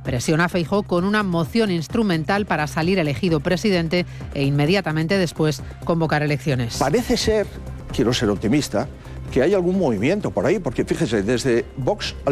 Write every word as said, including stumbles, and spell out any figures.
presiona a Feijóo con una moción instrumental para salir elegido presidente e inmediatamente después convocar elecciones. Parece ser, quiero ser optimista, que hay algún movimiento por ahí, porque fíjese, desde Vox al